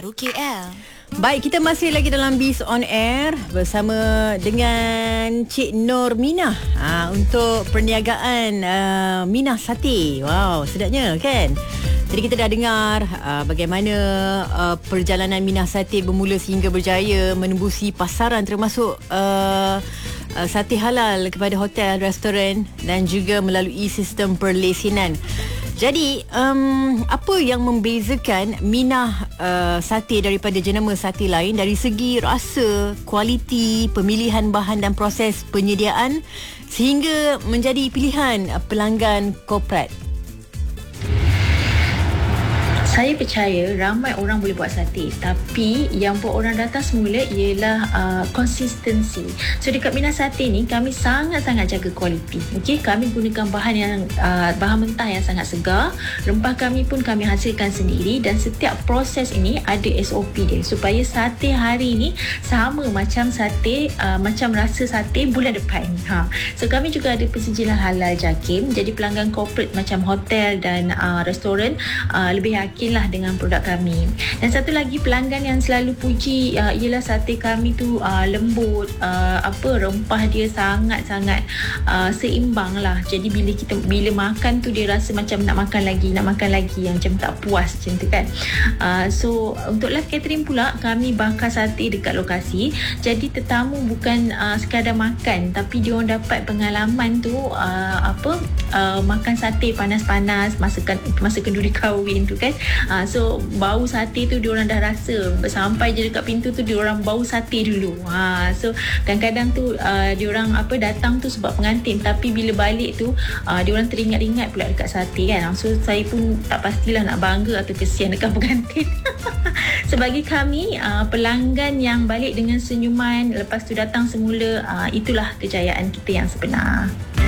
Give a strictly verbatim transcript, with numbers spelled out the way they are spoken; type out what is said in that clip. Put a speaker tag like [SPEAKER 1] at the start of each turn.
[SPEAKER 1] Ibu K L.
[SPEAKER 2] Baik, kita masih lagi dalam Biz on Air bersama dengan Cik Nur Minah ha, untuk perniagaan uh, Minah Sate. Wow, sedapnya kan? Jadi kita dah dengar uh, bagaimana uh, perjalanan Minah Sate bermula sehingga berjaya menembusi pasaran termasuk uh, uh, sate halal kepada hotel, restoran dan juga melalui sistem perlesinan. Jadi, um, apa yang membezakan Minah uh, Sate daripada jenama sate lain dari segi rasa, kualiti, pemilihan bahan dan proses penyediaan sehingga menjadi pilihan uh, pelanggan korporat?
[SPEAKER 3] Saya percaya ramai orang boleh buat sate, tapi yang buat orang datang semula ialah uh, konsistensi. So dekat Minah Sate ni kami sangat-sangat jaga kualiti. Okey, kami gunakan bahan yang uh, bahan mentah yang sangat segar. Rempah kami pun kami hasilkan sendiri dan setiap proses ini ada S O P dia supaya sate hari ni sama macam sate uh, macam rasa sate bulan depan. Ha. So kami juga ada persijilan halal JAKIM. Jadi pelanggan corporate macam hotel dan uh, restoran uh, lebih yakin lah dengan produk kami. Dan satu lagi pelanggan yang selalu puji uh, ialah sate kami tu uh, lembut, uh, apa rempah dia sangat-sangat uh, seimbang lah. Jadi bila kita bila makan tu dia rasa macam nak makan lagi, nak makan lagi, yang macam tak puas macam tu kan. Uh, so untuk live catering pula kami bakar sate dekat lokasi. Jadi tetamu bukan uh, sekadar makan, tapi dia orang dapat pengalaman tu uh, apa uh, makan sate panas-panas masa masa kenduri kahwin tu kan. Ha, so bau sate tu diorang dah rasa sampai je dekat pintu tu diorang bau sate dulu. Ha, so kadang-kadang tu uh, diorang apa datang tu sebab pengantin, tapi bila balik tu uh, diorang teringat-ingat pula dekat sate kan. So saya pun tak pastilah nak bangga atau kesian dekat pengantin. Sebagai kami uh, pelanggan yang balik dengan senyuman lepas tu datang semula, uh, itulah kejayaan kita yang sebenar.